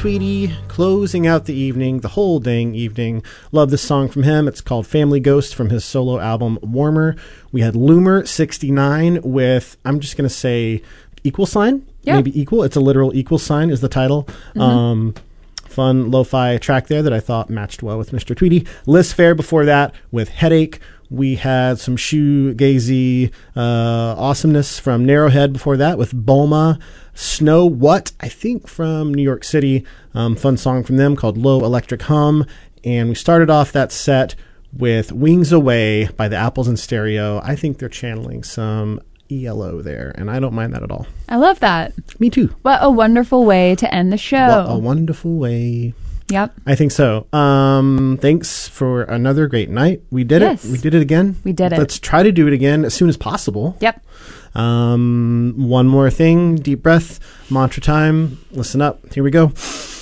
Tweedy, closing out the evening, the whole dang evening. Love this song from him. It's called Family Ghost from his solo album Warmer. We had Loomer 69 with, I'm just going to say, equal sign. Yeah. Maybe equal. It's a literal equal sign is the title. Fun lo-fi track there that I thought matched well with Mr. Tweedy. Liz Phair before that with Headache. We had some shoegazy awesomeness from Narrowhead before that with Bulma. Snow What, I think from New York City. Fun song from them called Low Electric Hum. And we started off that set with Wings Away by the Apples in Stereo. I think they're channeling some ELO there, and I don't mind that at all. I love that. Me too. What a wonderful way to end the show. What a wonderful way. Yep. I think so. Thanks for another great night. We did it. We did it again. We did it. Let's try to do it again as soon as possible. Yep. One more thing. Deep breath. Mantra time. Listen up. Here we go.